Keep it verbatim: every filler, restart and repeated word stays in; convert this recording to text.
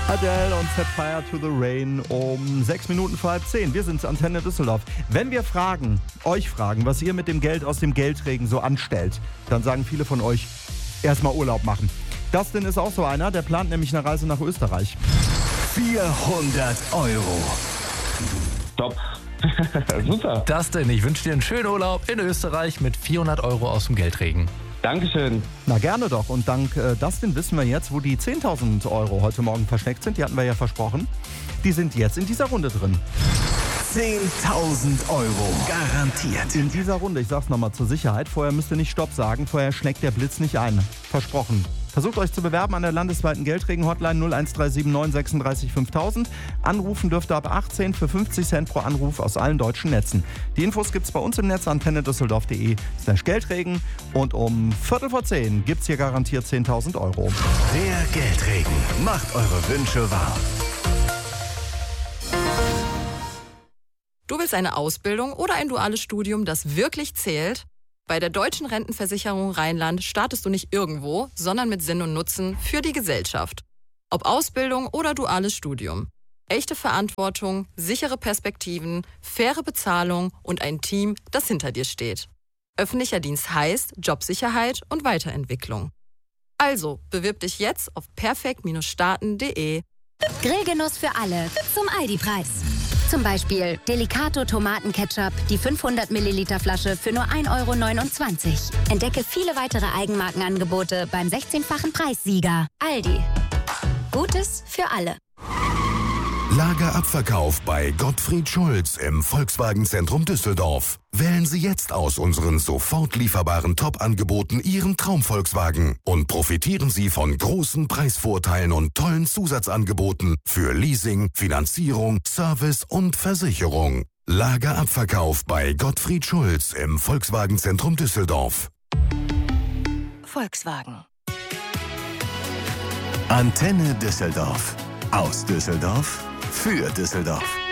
Adele und Set Fire to the Rain um sechs Minuten vor halb zehn. Wir sind Antenne Düsseldorf. Wenn wir fragen, euch fragen, was ihr mit dem Geld aus dem Geldregen so anstellt, dann sagen viele von euch, erstmal Urlaub machen. Dustin ist auch so einer, der plant nämlich eine Reise nach Österreich. vierhundert Euro. Top. Super. Dustin, ich wünsche dir einen schönen Urlaub in Österreich mit vierhundert Euro aus dem Geldregen. Dankeschön. Na gerne doch. Und dank äh, Dustin wissen wir jetzt, wo die zehntausend Euro heute Morgen versteckt sind. Die hatten wir ja versprochen. Die sind jetzt in dieser Runde drin. zehntausend Euro garantiert. In dieser Runde, ich sag's nochmal zur Sicherheit, vorher müsst ihr nicht Stopp sagen, vorher schlägt der Blitz nicht ein. Versprochen. Versucht euch zu bewerben an der landesweiten Geldregen-Hotline null eins drei sieben neun sechsunddreißig fünftausend. Anrufen dürft ihr ab achtzehn für fünfzig Cent pro Anruf aus allen deutschen Netzen. Die Infos gibt's bei uns im Netz antenne düsseldorf punkt de slash Geldregen. Und um Viertel vor zehn gibt's hier garantiert zehntausend Euro. Der Geldregen macht eure Wünsche wahr. Du willst eine Ausbildung oder ein duales Studium, das wirklich zählt? Bei der Deutschen Rentenversicherung Rheinland startest du nicht irgendwo, sondern mit Sinn und Nutzen für die Gesellschaft. Ob Ausbildung oder duales Studium. Echte Verantwortung, sichere Perspektiven, faire Bezahlung und ein Team, das hinter dir steht. Öffentlicher Dienst heißt Jobsicherheit und Weiterentwicklung. Also, bewirb dich jetzt auf perfekt Starten punkt de. Grillgenuss für alle zum Aldi-Preis. Zum Beispiel Delicato Tomatenketchup, die fünfhundert Milliliter Flasche für nur ein Euro neunundzwanzig. Entdecke viele weitere Eigenmarkenangebote beim sechzehnfachen Preissieger. Aldi. Gutes für alle. Lagerabverkauf bei Gottfried Schulz im Volkswagen-Zentrum Düsseldorf. Wählen Sie jetzt aus unseren sofort lieferbaren Top-Angeboten Ihren Traum-Volkswagen und profitieren Sie von großen Preisvorteilen und tollen Zusatzangeboten für Leasing, Finanzierung, Service und Versicherung. Lagerabverkauf bei Gottfried Schulz im Volkswagen-Zentrum Düsseldorf. Volkswagen. Antenne Düsseldorf. Aus Düsseldorf für Düsseldorf.